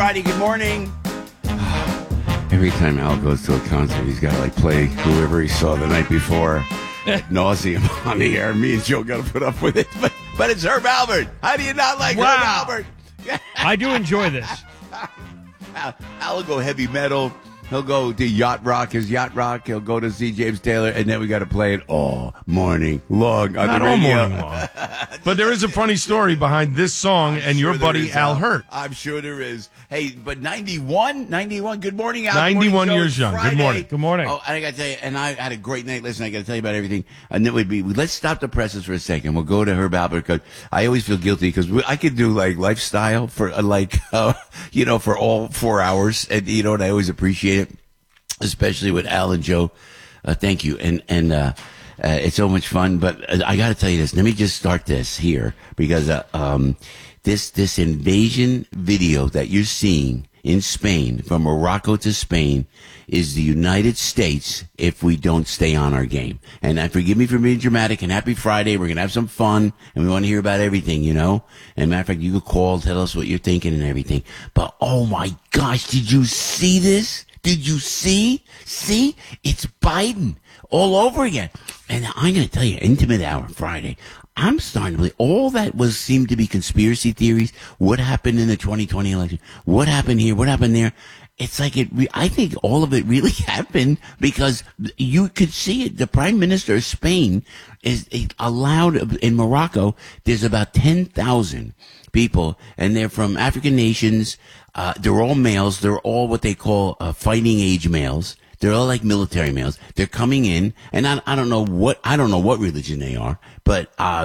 Friday. Good morning. Every time Al goes to a concert, he's got to play whoever he saw the night before ad nauseum on the air. Me and Joe got to put up with it. But it's Herb Alpert. How do you not like Herb Alpert? I do enjoy this. Al will go heavy metal. He'll go to yacht rock, his yacht rock. He'll go to see James Taylor, and then we got to play it all morning long on Not the all radio. morning long. But there is a funny story behind this song and your buddy Al Hurt. I'm sure there is. Hey, but 91? Good morning, Al. 91 Good morning, years young. Friday. Good morning. Good morning. Oh, and I got to tell you, and I had a great night. Listen, I got to tell you about everything. And then let's stop the presses for a second. We'll go to Herb Alpert because I always feel guilty because I could do lifestyle for for all 4 hours. And and I always appreciate it, especially with Al and Joe. Thank you. And it's so much fun. But I got to tell you this. Let me just start this here because this invasion video that you're seeing in Spain, from Morocco to Spain, is the United States if we don't stay on our game. And forgive me for being dramatic, and happy Friday. We're going to have some fun, and we want to hear about everything, And matter of fact, you could call, tell us what you're thinking and everything. But, oh my gosh, did you see this? Did you see? See? It's Biden all over again. And I'm going to tell you, Intimate Hour Friday, I'm starting to believe all that seemed to be conspiracy theories. What happened in the 2020 election? What happened here? What happened there? It's like I think all of it really happened because you could see it. The Prime Minister of Spain is allowed in Morocco. There's about 10,000 people, and they're from African nations. They're all males. They're all what they call fighting age males. They're all like military males. They're coming in, and I don't know what religion they are, but I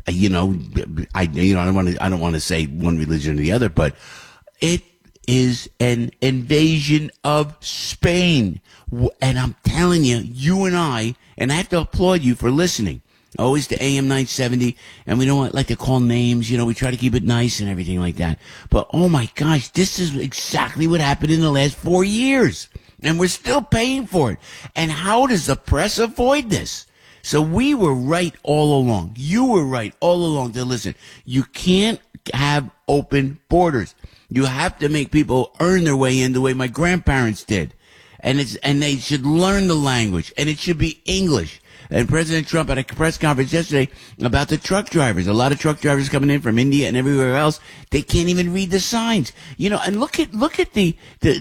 don't want to say one religion or the other, but it is an invasion of Spain, and I'm telling you, you and I have to applaud you for listening. Always to AM 970, and we don't like to call names, we try to keep it nice and everything like that. But oh my gosh, this is exactly what happened in the last 4 years. And we're still paying for it. And how does the press avoid this? So we were right all along. You were right all along to listen. You can't have open borders. You have to make people earn their way in the way my grandparents did. And they should learn the language. And it should be English. And President Trump had a press conference yesterday about the truck drivers. A lot of truck drivers coming in from India and everywhere else. They can't even read the signs, and look at the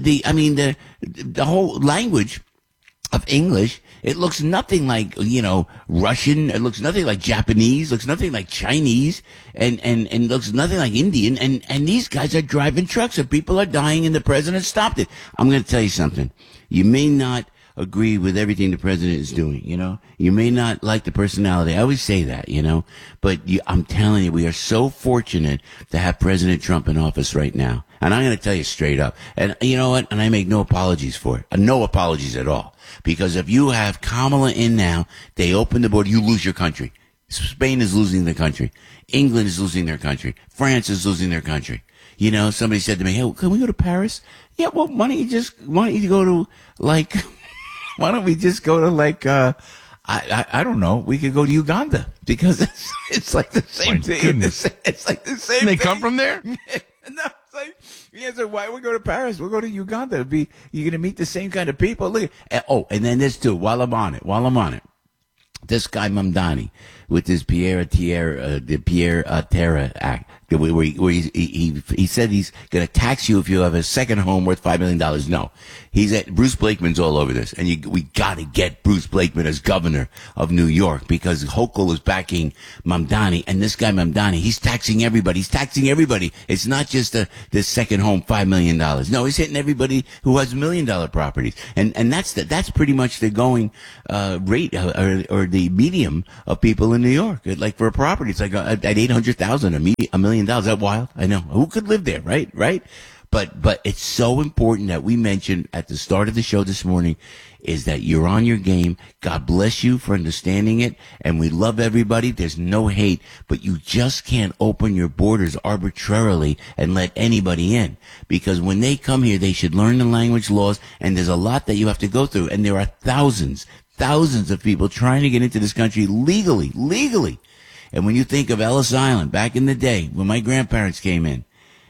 whole language of English. It looks nothing like, Russian. It looks nothing like Japanese. Looks nothing like Chinese and looks nothing like Indian. And these guys are driving trucks and people are dying and the president stopped it. I'm going to tell you something. You may not agree with everything the president is doing, You may not like the personality. I always say that, But I'm telling you, we are so fortunate to have President Trump in office right now. And I'm going to tell you straight up. And you know what? And I make no apologies for it. No apologies at all. Because if you have Kamala in now, they open the border, you lose your country. Spain is losing their country. England is losing their country. France is losing their country. Somebody said to me, hey, can we go to Paris? Yeah, well, why don't you go to why don't we just go to I don't know. We could go to Uganda because it's like the same thing. Goodness. It's like the same And they thing. come from there? No, it's like, so why don't we go to Paris? We'll go to Uganda. You're going to meet the same kind of people. Look. And then this too, while I'm on it. This guy Mamdani with his Pierre Terra Act, where he said he's going to tax you if you have a second home worth $5 million. No, Bruce Blakeman's all over this, and we got to get Bruce Blakeman as governor of New York because Hochul is backing Mamdani, and this guy Mamdani, he's taxing everybody. It's not just the second home $5 million. No, he's hitting everybody who has $1 million properties, and that's pretty much the going rate or the medium of people in New York. Like for a property, it's like at $800,000, $1 million. Is that wild? I know. Who could live there, right? But it's so important that we mentioned at the start of the show this morning is that you're on your game. God bless you for understanding it. And we love everybody. There's no hate, but you just can't open your borders arbitrarily and let anybody in, because when they come here, they should learn the language laws. And there's a lot that you have to go through. And there are thousands of people trying to get into this country legally. And when you think of Ellis Island back in the day when my grandparents came in,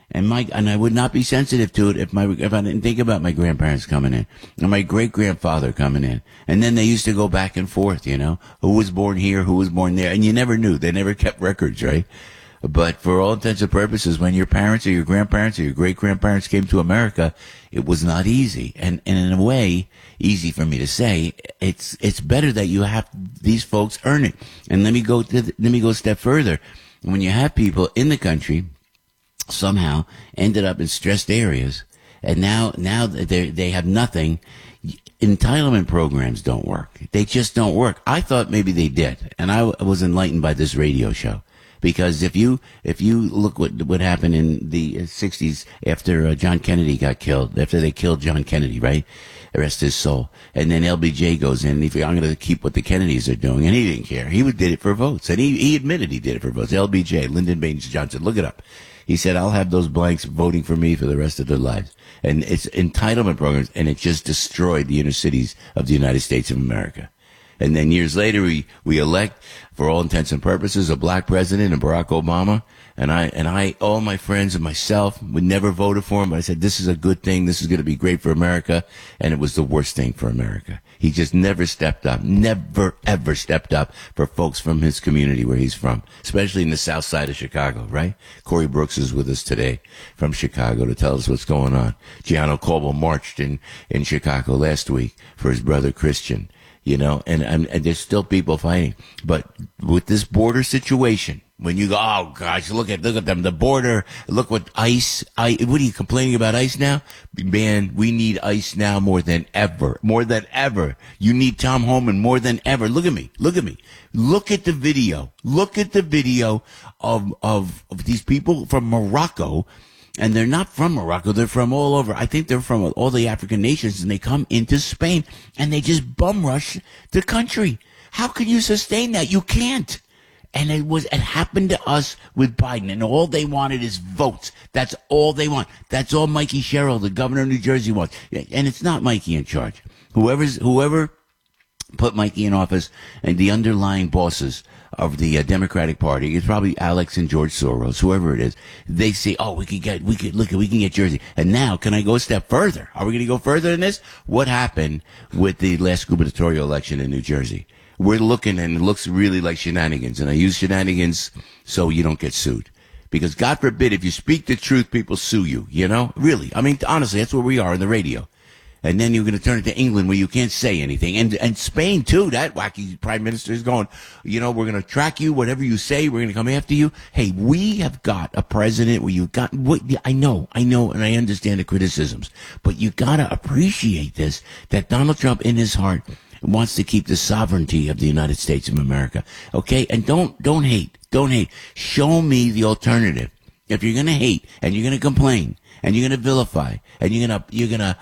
And I would not be sensitive to it if I didn't think about my grandparents coming in or my great grandfather coming in. And then they used to go back and forth, who was born here, who was born there. And you never knew. They never kept records, right? But for all intents and purposes, when your parents or your grandparents or your great grandparents came to America, it was not easy. And in a way, easy for me to say, it's better that you have these folks earn it. And let me go a step further. When you have people in the country somehow ended up in stressed areas, and now they have nothing. Entitlement programs don't work. They just don't work. I thought maybe they did, and I was enlightened by this radio show. Because if you look what happened in the 60s after John Kennedy got killed, after they killed John Kennedy, right? Rest his soul. And then LBJ goes in, and I'm going to keep what the Kennedys are doing. And he didn't care. He did it for votes. And he admitted he did it for votes. LBJ, Lyndon Baines Johnson, look it up. He said, I'll have those blanks voting for me for the rest of their lives. And it's entitlement programs, and it just destroyed the inner cities of the United States of America. And then years later, we elect, for all intents and purposes, a black president, and Barack Obama. And I, all my friends and myself, we never voted for him, but I said, this is a good thing. This is going to be great for America. And it was the worst thing for America. He just never stepped up, never, ever stepped up for folks from his community where he's from, especially in the south side of Chicago, right? Corey Brooks is with us today from Chicago to tell us what's going on. Gianno Cobo marched in Chicago last week for his brother Christian. And there's still people fighting. But with this border situation, when you go, oh gosh, look at them, the border, look what ICE, what are you complaining about ICE now? Man, we need ICE now more than ever. You need Tom Homan more than ever. Look at me. Look at the video. Look at the video of these people from Morocco. And they're not from Morocco. They're from all over. I think they're from all the African nations, and they come into Spain and they just bum rush the country. How can you sustain that? You can't. And it happened to us with Biden, and all they wanted is votes. That's all they want. That's all Mikey Sherrill, the governor of New Jersey, wants. And it's not Mikey in charge. Whoever put Mikey in office and the underlying bosses of the Democratic Party, it's probably Alex and George Soros, whoever it is. They say, oh, we can get Jersey. And now, can I go a step further? Are we going to go further than this? What happened with the last gubernatorial election in New Jersey? We're looking, and it looks really like shenanigans. And I use shenanigans so you don't get sued. Because God forbid, if you speak the truth, people sue you, Really. I mean, honestly, that's where we are in the radio. And then you're going to turn it to England where you can't say anything. And Spain, too. That wacky prime minister is going, we're going to track you. Whatever you say, we're going to come after you. Hey, we have got a president where I know, and I understand the criticisms. But you got to appreciate this, that Donald Trump in his heart wants to keep the sovereignty of the United States of America. Okay? And don't hate. Don't hate. Show me the alternative. If you're going to hate and you're going to complain, and you're going to vilify, and you're going to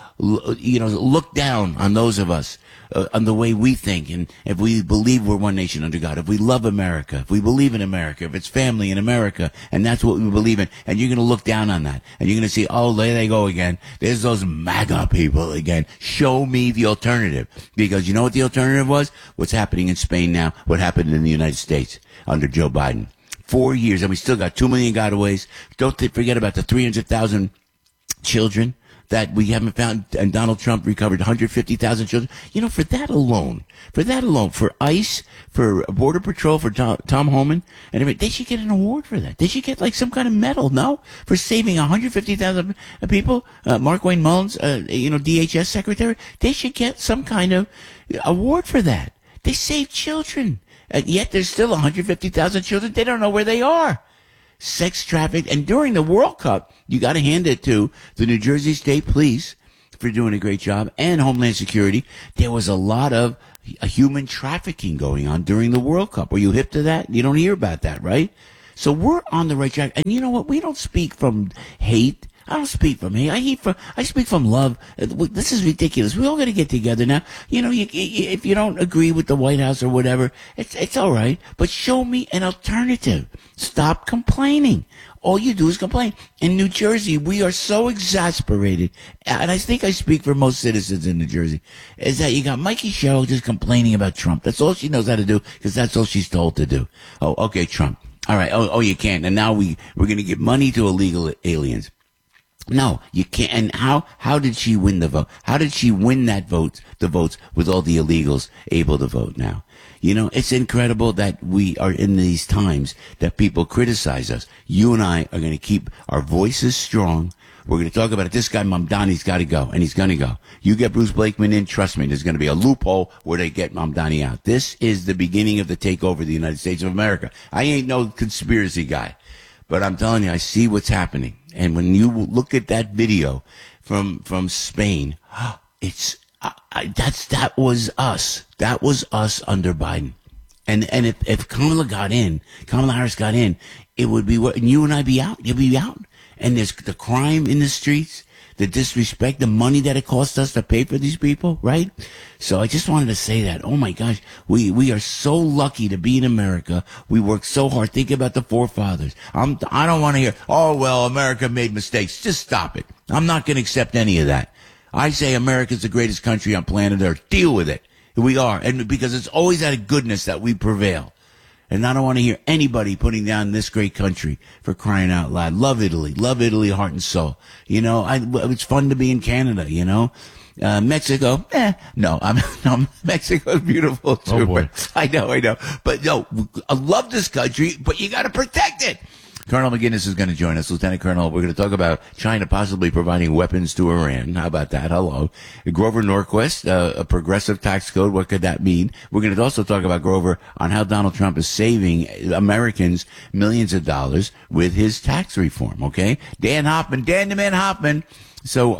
look down on those of us, on the way we think, and if we believe we're one nation under God, if we love America, if we believe in America, if it's family in America, and that's what we believe in, and you're going to look down on that, and you're going to see, oh, there they go again. There's those MAGA people again. Show me the alternative. Because you know what the alternative was? What's happening in Spain now, what happened in the United States under Joe Biden. 4 years, and we still got 2 million gotaways. Don't forget about the 300,000 children that we haven't found, and Donald Trump recovered 150,000 children. For that alone, for ICE, for Border Patrol, for Tom Homan, and everything, they should get an award for that. They should get like some kind of medal, no? For saving 150,000 people. Mark Wayne Mullins, DHS secretary, they should get some kind of award for that. They saved children. And yet there's still 150,000 children. They don't know where they are. Sex trafficked. And during the World Cup, you got to hand it to the New Jersey State Police for doing a great job, and Homeland Security. There was a lot of human trafficking going on during the World Cup. Were you hip to that? You don't hear about that, right? So we're on the right track. And you know what? We don't speak from hate. I don't speak from hate. I speak from love. This is ridiculous. We all got to get together now. If you don't agree with the White House or whatever, it's all right. But show me an alternative. Stop complaining. All you do is complain. In New Jersey, we are so exasperated, and I think I speak for most citizens in New Jersey, is that you got Mikey Sherrill just complaining about Trump. That's all she knows how to do, because that's all she's told to do. Oh, okay, Trump. All right. Oh, you can't. And now we're going to give money to illegal aliens. No, you can't. And how did she win the vote? How did she win the votes with all the illegals able to vote now? You know, it's incredible that we are in these times that people criticize us. You and I are going to keep our voices strong. We're going to talk about it. This guy, Mamdani's got to go, and he's going to go. You get Bruce Blakeman in, trust me, there's going to be a loophole where they get Mamdani out. This is the beginning of the takeover of the United States of America. I ain't no conspiracy guy, but I'm telling you, I see what's happening. And when you look at that video from Spain, it's that was us. That was us under Biden. And if Kamala Harris got in, it would be and you and I be out. You'll be out. And there's the crime in the streets, the disrespect, the money that it costs us to pay for these people, right? So I just wanted to say that. Oh my gosh, we are so lucky to be in America. We work so hard. Think about the forefathers. I don't want to hear, oh well, America made mistakes. Just stop it. I'm not going to accept any of that. I say America's the greatest country on planet Earth. Deal with it. We are. And because it's always out of goodness that we prevail. And I don't want to hear anybody putting down this great country, for crying out loud. Love Italy, heart and soul. You know, it's fun to be in Canada, you know. Mexico, no, Mexico's beautiful too. Oh boy. I know. But no, I love this country, but you got to protect it. Colonel McGinnis is going to join us. Lieutenant Colonel, we're going to talk about China possibly providing weapons to Iran. How about that? Hello. Grover Norquist, a progressive tax code. What could that mean? We're going to also talk about Grover on how Donald Trump is saving Americans millions of dollars with his tax reform. Okay. Dan the man Hoffman. So,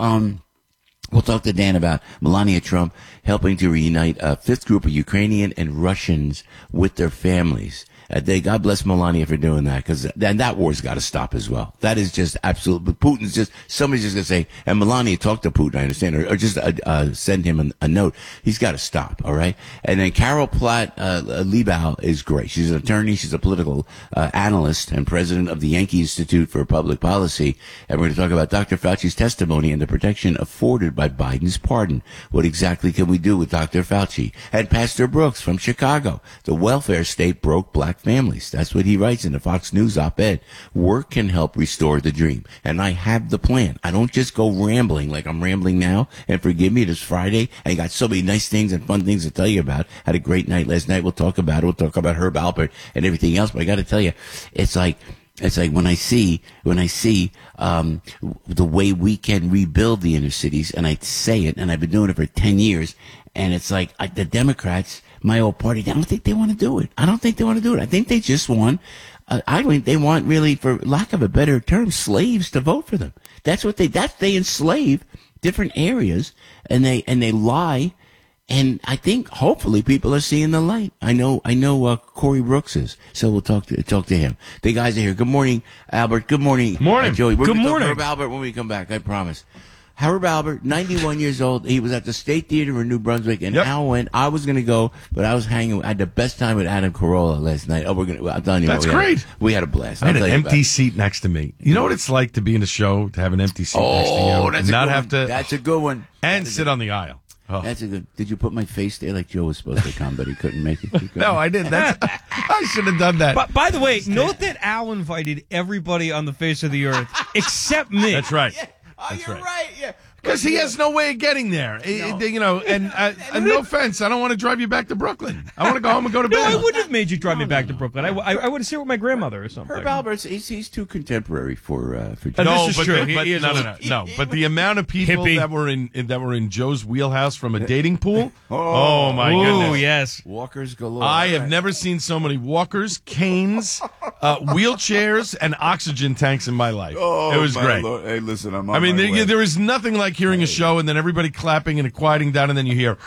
we'll talk to Dan about Melania Trump helping to reunite a fifth group of Ukrainian and Russians with their families. God bless Melania for doing that, because that war's got to stop as well. That is just absolute. But Putin's just, somebody's just going to say, and Melania talk to Putin, I understand, or just send him a note. He's got to stop, all right? And then Carol Platt Liebau is great. She's an attorney. She's a political analyst and president of the Yankee Institute for Public Policy. And we're going to talk about Dr. Fauci's testimony and the protection afforded by Biden's pardon. What exactly can we do with Dr. Fauci? And Pastor Brooks from Chicago. The welfare state broke black families. That's what he writes in the Fox News op-ed. Work can help restore the dream. And I have the plan. I don't just go rambling like I'm rambling now. And forgive me, it is Friday. I got so many nice things and fun things to tell you about. Had a great night last night. We'll talk about it. We'll talk about Herb Alpert and everything else. But I got to tell you, it's like when I see the way we can rebuild the inner cities, and I say it, and I've been doing it for 10 years, and it's like the Democrats, my old party, I don't think they want to do it. I think they just want, I think they want, really, for lack of a better term, slaves to vote for them. They enslave different areas, and they lie. And I think hopefully people are seeing the light. I know Corey Brooks is, so we'll talk to him. The guys are here. Good morning, Albert. Good morning, Morning, Joey. We're Good gonna morning, talk to Herb Alpert when we come back. I promise. Herb Alpert, 91 years old. He was at the State Theater in New Brunswick, and Al went. I was going to go, but I was I had the best time with Adam Carolla last night. I'm telling you, that's great. We had a blast. I had an empty seat next to me. You know what it's like to be in a show, to have an empty seat next to you, that's and not have to. That's a good one. And sit on the aisle. Oh. That's a good. Did you put my face there like Joe was supposed to come, but he couldn't make it? No, I didn't. I should have done that. But by the way, note that Al invited everybody on the face of the earth except me. That's right. Yeah. Oh, That's you're right. Yeah. Because he has no way of getting there. No. And no offense, I don't want to drive you back to Brooklyn. I want to go home and go to bed. No, I wouldn't have made you drive me back to Brooklyn. I would have stayed with my grandmother or something. Herb Alpert, he's too contemporary for. No, this is but true. No. But the amount of people Hippie. that were in Joe's wheelhouse from a dating pool. Oh my goodness! Oh yes, walkers galore. I have never seen so many walkers, canes, wheelchairs, and oxygen tanks in my life. It was great. Lord. Hey, listen, I'm. I mean, there is nothing like hearing a show and then everybody clapping and quieting down, and then you hear,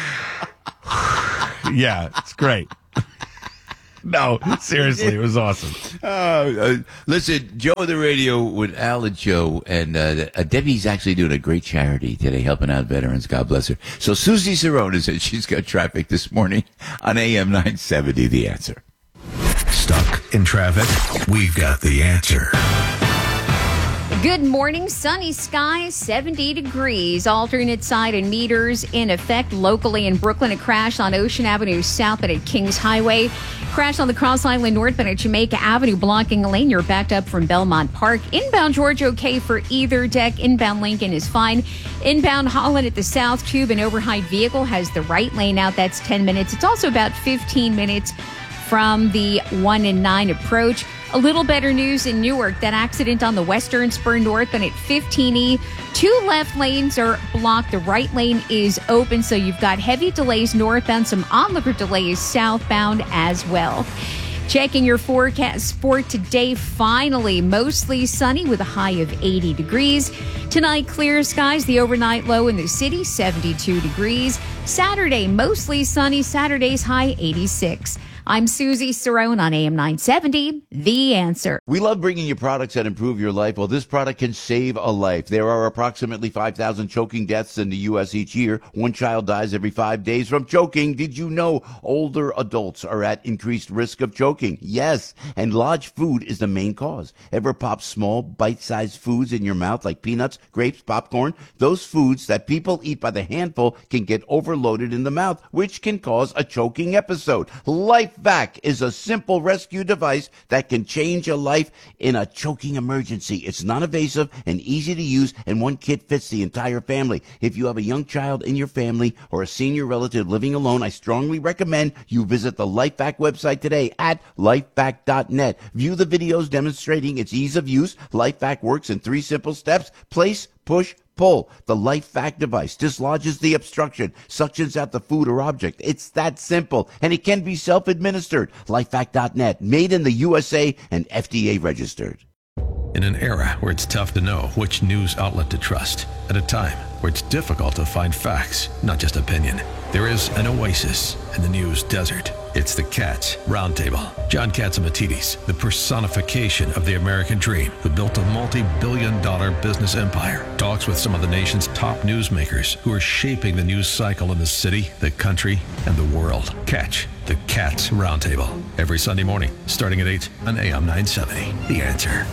yeah, it's great. No, seriously, it was awesome. Listen, Joe on the radio with Al and Joe, and Debbie's actually doing a great charity today, helping out veterans. God bless her. So Susie Cerrone said she's got traffic this morning on AM 970. The Answer. Stuck in traffic? We've got the answer. Good morning. Sunny skies, 70 degrees. Alternate side and meters in effect locally in Brooklyn. A crash on Ocean Avenue southbound at Kings Highway. Crash on the Cross Island northbound at Jamaica Avenue, blocking a lane. You're backed up from Belmont Park. Inbound George okay for either deck. Inbound Lincoln is fine. Inbound Holland at the South Tube. An overheight vehicle has the right lane out. That's 10 minutes. It's also about 15 minutes from the 1 and 9 approach. A little better news in Newark. That accident on the Western Spur northbound at 15E. 2 left lanes are blocked. The right lane is open, so you've got heavy delays northbound, some onlooker delays southbound as well. Checking your forecast for today, finally, mostly sunny with a high of 80 degrees. Tonight, clear skies, the overnight low in the city, 72 degrees. Saturday, mostly sunny, Saturday's high, 86. I'm Susie Cerrone on AM 970, The Answer. We love bringing you products that improve your life. Well, this product can save a life. There are approximately 5,000 choking deaths in the U.S. each year. 1 child dies every 5 days from choking. Did you know older adults are at increased risk of choking? Yes, and large food is the main cause. Ever pop small, bite-sized foods in your mouth like peanuts, grapes, popcorn? Those foods that people eat by the handful can get overloaded in the mouth, which can cause a choking episode. LifeVac is a simple rescue device that can change a life in a choking emergency. It's non-invasive and easy to use, and one kit fits the entire family. If you have a young child in your family or a senior relative living alone, I strongly recommend you visit the LifeVac website today at lifevac.net. View the videos demonstrating its ease of use. LifeVac works in 3 simple steps: place, push, pull. The LifeVac device dislodges the obstruction, suctions out the food or object. It's that simple, and it can be self-administered. LifeVac.net, made in the USA and FDA registered. In an era where it's tough to know which news outlet to trust, at a time where it's difficult to find facts, not just opinion, there is an oasis in the news desert. It's the Cats Roundtable. John Catsimatidis, the personification of the American dream, who built a multi-billion-dollar business empire, talks with some of the nation's top newsmakers who are shaping the news cycle in the city, the country, and the world. Catch the Cats Roundtable every Sunday morning, starting at 8 on AM 970. The Answer.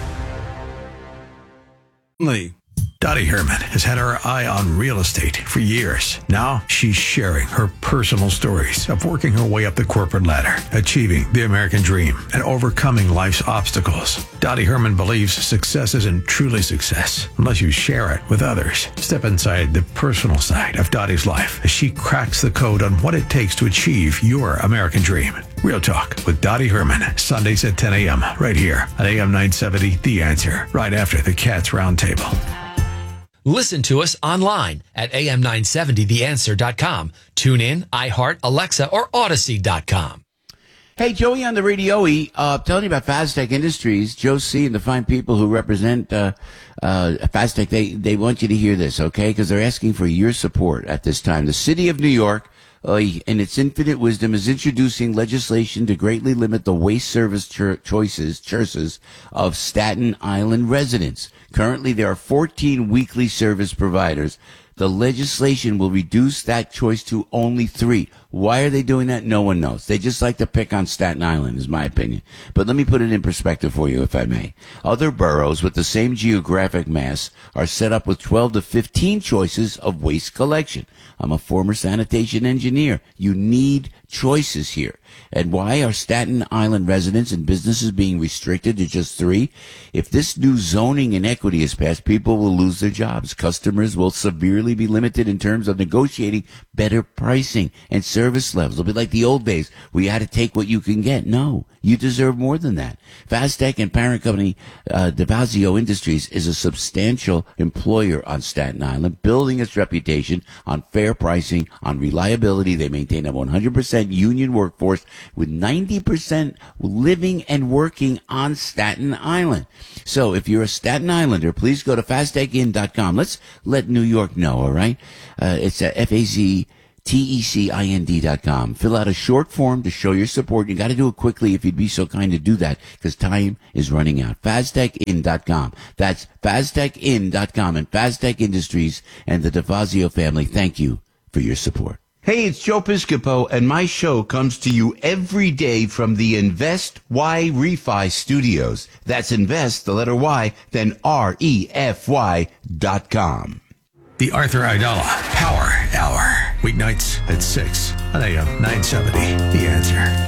Dottie Herman has had her eye on real estate for years. Now she's sharing her personal stories of working her way up the corporate ladder, achieving the American dream, and overcoming life's obstacles. Dottie Herman believes success isn't truly success unless you share it with others. Step inside the personal side of Dottie's life as she cracks the code on what it takes to achieve your American dream. Real Talk with Dottie Herman, Sundays at 10 a.m. right here on AM 970, The Answer, right after the Cats Roundtable. Listen to us online at am970theanswer.com. Tune in, iHeart, Alexa, or Odyssey.com. Hey, Joey on the radio. Telling you about Fastech Industries. Joe C. and the fine people who represent Fastech, they want you to hear this, okay? Because they're asking for your support at this time. The city of New York, in its infinite wisdom, is introducing legislation to greatly limit the waste service choices of Staten Island residents. Currently, there are 14 weekly service providers. The legislation will reduce that choice to only 3. Why are they doing that? No one knows. They just like to pick on Staten Island, is my opinion. But let me put it in perspective for you, if I may. Other boroughs with the same geographic mass are set up with 12 to 15 choices of waste collection. I'm a former sanitation engineer. You need choices here. And why are Staten Island residents and businesses being restricted to just 3? If this new zoning inequity is passed, people will lose their jobs. Customers will severely be limited in terms of negotiating better pricing and service levels. It'll be like the old days where you had to take what you can get. No, you deserve more than that. Fastech and parent company DeVazio Industries is a substantial employer on Staten Island, building its reputation on fair pricing, on reliability. They maintain a 100% union workforce with 90% living and working on Staten Island. So if you're a Staten Islander, please go to fasttechin.com. Let's let New York know, all right? It's at FAZTECIND.com. Fill out a short form to show your support. You got to do it quickly if you'd be so kind to do that, because time is running out. FazTechIn.com. That's FazTechIn.com. And Fastech Industries and the DeFazio family, thank you for your support. Hey, it's Joe Piscopo, and my show comes to you every day from the Invest Y Refi Studios. That's Invest, the letter Y, then REFY.com. The Arthur Aidala Power Hour. Weeknights at 6 on AM 970. The Answer.